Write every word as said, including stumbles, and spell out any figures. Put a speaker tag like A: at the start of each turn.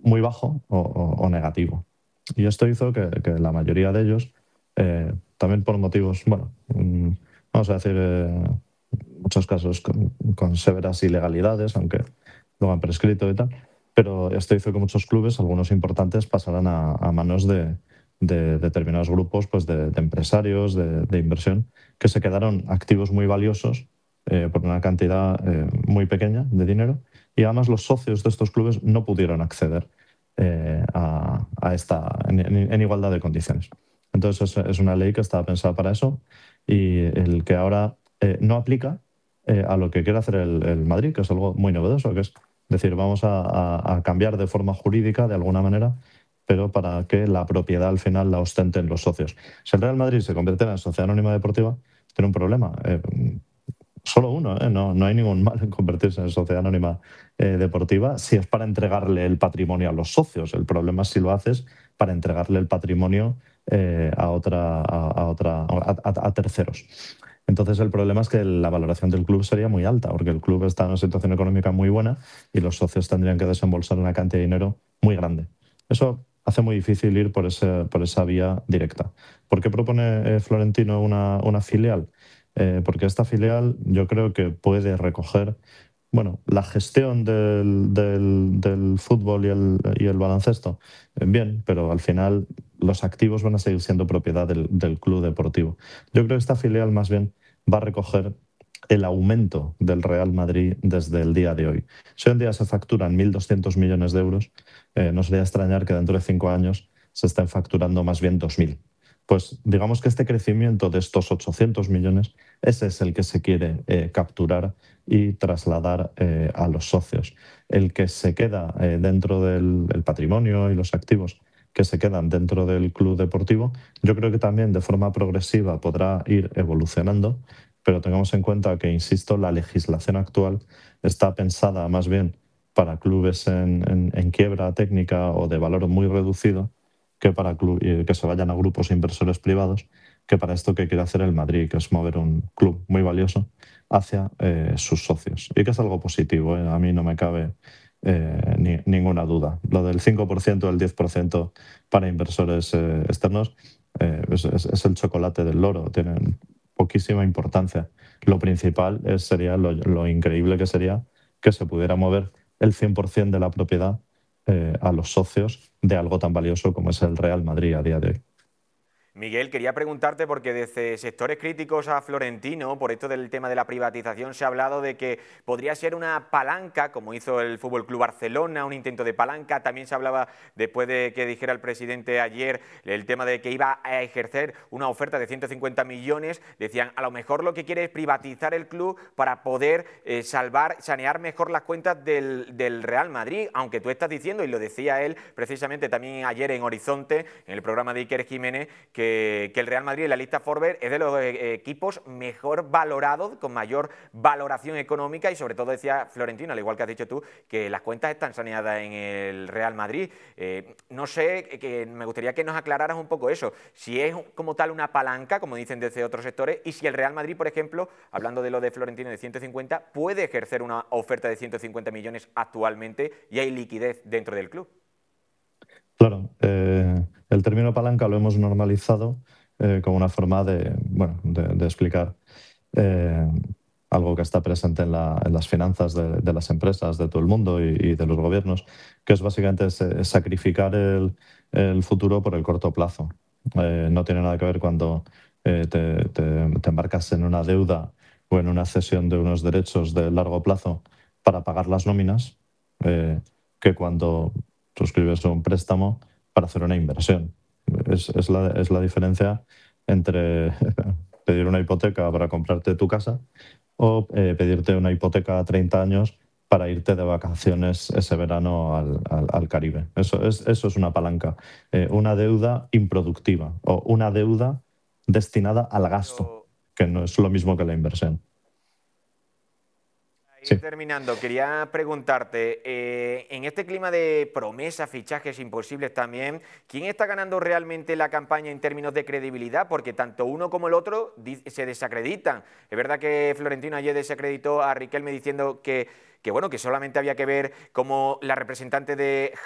A: muy bajo o, o, o negativo. Y esto hizo que, que la mayoría de ellos, eh, también por motivos, bueno, um, vamos a decir, eh, muchos casos con, con severas ilegalidades, aunque lo han prescrito y tal, pero esto hizo que muchos clubes, algunos importantes, pasaran a, a manos de, de determinados grupos, pues de, de empresarios, de, de inversión, que se quedaron activos muy valiosos eh, por una cantidad eh, muy pequeña de dinero, y además los socios de estos clubes no pudieron acceder eh, a, a esta en, en, en igualdad de condiciones. Entonces es, es una ley que estaba pensada para eso, y el que ahora eh, no aplica eh, a lo que quiere hacer el, el Madrid, que es algo muy novedoso, que es decir, vamos a, a, a cambiar de forma jurídica de alguna manera, pero para que la propiedad al final la ostenten los socios. Si el Real Madrid se convirtiera en sociedad anónima deportiva, tiene un problema. Eh, solo uno, ¿eh? no, no hay ningún mal en convertirse en sociedad anónima eh, deportiva si es para entregarle el patrimonio a los socios. El problema es si lo haces para entregarle el patrimonio eh, a, otra, a, a, otra, a, a, a terceros. Entonces el problema es que la valoración del club sería muy alta, porque el club está en una situación económica muy buena y los socios tendrían que desembolsar una cantidad de dinero muy grande. Eso hace muy difícil ir por, ese, por esa vía directa. ¿Por qué propone eh, Florentino una, una filial? Eh, porque esta filial yo creo que puede recoger, bueno, la gestión del, del, del fútbol y el, y el baloncesto, eh, bien, pero al final los activos van a seguir siendo propiedad del, del club deportivo. Yo creo que esta filial más bien va a recoger el aumento del Real Madrid desde el día de hoy. Si hoy en día se facturan mil doscientos millones de euros, eh, no sería extrañar que dentro de cinco años se estén facturando más bien dos mil. Pues digamos que este crecimiento de estos ochocientos millones, ese es el que se quiere eh, capturar y trasladar eh, a los socios. El que se queda eh, dentro del el patrimonio y los activos que se quedan dentro del club deportivo, yo creo que también de forma progresiva podrá ir evolucionando, pero tengamos en cuenta que, insisto, la legislación actual está pensada más bien para clubes en, en, en quiebra técnica o de valor muy reducido, que para club, que se vayan a grupos inversores privados, que para esto que quiere hacer el Madrid, que es mover un club muy valioso hacia eh, sus socios. Y que es algo positivo, ¿eh? A mí no me cabe eh, ni, ninguna duda. Lo del cinco por ciento, el diez por ciento para inversores eh, externos eh, es, es, es el chocolate del loro, tienen poquísima importancia. Lo principal es, sería lo, lo increíble que sería que se pudiera mover el cien por ciento de la propiedad eh, a los socios de algo tan valioso como es el Real Madrid a día de hoy.
B: Miguel, quería preguntarte, porque desde sectores críticos a Florentino, por esto del tema de la privatización, se ha hablado de que podría ser una palanca, como hizo el Fútbol Club Barcelona, un intento de palanca. También se hablaba, después de que dijera el presidente ayer, el tema de que iba a ejercer una oferta de ciento cincuenta millones. Decían, a lo mejor lo que quiere es privatizar el club para poder eh, salvar, sanear mejor las cuentas del, del Real Madrid, aunque tú estás diciendo, y lo decía él precisamente también ayer en Horizonte, en el programa de Iker Jiménez, que que el Real Madrid en la lista Forbes es de los equipos mejor valorados, con mayor valoración económica, y sobre todo decía Florentino, al igual que has dicho tú, que las cuentas están saneadas en el Real Madrid. Eh, no sé, que me gustaría que nos aclararas un poco eso, si es como tal una palanca, como dicen desde otros sectores, y si el Real Madrid, por ejemplo, hablando de lo de Florentino de ciento cincuenta, puede ejercer una oferta de ciento cincuenta millones actualmente y hay liquidez dentro del club.
A: Claro, eh, el término palanca lo hemos normalizado eh, como una forma de, bueno, de, de explicar eh, algo que está presente en, la, en las finanzas de, de, las empresas, de todo el mundo y, y de los gobiernos, que es básicamente es, es sacrificar el, el futuro por el corto plazo. Eh, no tiene nada que ver cuando eh, te, te, te embarcas en una deuda o en una cesión de unos derechos de largo plazo para pagar las nóminas, eh, que cuando suscribes un préstamo para hacer una inversión. Es, es, la, es la diferencia entre pedir una hipoteca para comprarte tu casa o eh, pedirte una hipoteca a treinta años para irte de vacaciones ese verano al, al, al Caribe. Eso es, eso es una palanca. Eh, una deuda improductiva o una deuda destinada al gasto, que no es lo mismo que la inversión.
B: Ir sí. terminando, quería preguntarte, eh, en este clima de promesas, fichajes imposibles también, ¿quién está ganando realmente la campaña en términos de credibilidad? Porque tanto uno como el otro se desacreditan. Es verdad que Florentino ayer desacreditó a Riquelme diciendo que, que, bueno, que solamente había que ver cómo la representante de